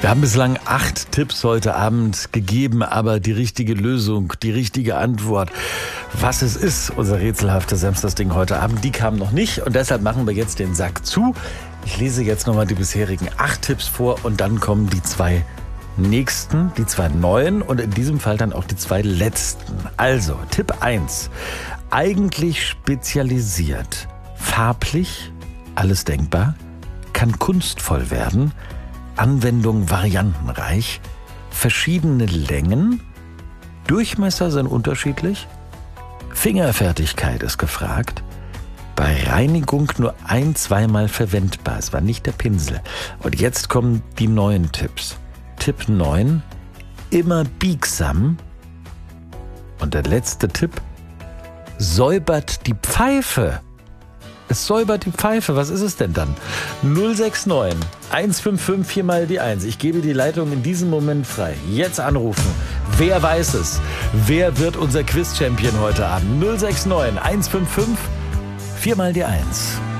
Wir haben bislang 8 Tipps heute Abend gegeben, aber die richtige Lösung, die richtige Antwort, was es ist, unser rätselhaftes Samstagsding heute Abend, die kam noch nicht. Und deshalb machen wir jetzt den Sack zu. Ich lese jetzt nochmal die bisherigen 8 Tipps vor und dann kommen die 2 nächsten, die 2 neuen und in diesem Fall dann auch die 2 letzten. Also, Tipp 1. Eigentlich spezialisiert, farblich, alles denkbar, kann kunstvoll werden, Anwendung variantenreich, verschiedene Längen, Durchmesser sind unterschiedlich, Fingerfertigkeit ist gefragt, bei Reinigung nur 1-2 Mal verwendbar, es war nicht der Pinsel. Und jetzt kommen die neuen Tipps. Tipp 9, immer biegsam. Und der letzte Tipp, säubert die Pfeife. Es säubert die Pfeife. Was ist es denn dann? 069 155 4 mal die 1. Ich gebe die Leitung in diesem Moment frei. Jetzt anrufen. Wer weiß es? Wer wird unser Quiz-Champion heute Abend? 069 155 4 mal die 1.